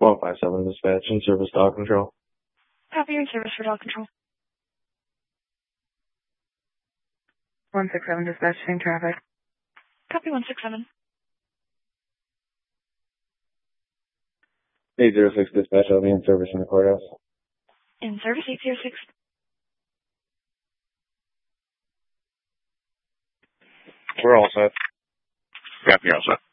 157 dispatch in service dog control. Copy, your service for dog control. 167 dispatch, same traffic. Copy, 167. 806 dispatch, I'll be in service in the courthouse. In service, 806. We're all set. Yeah, you're all set.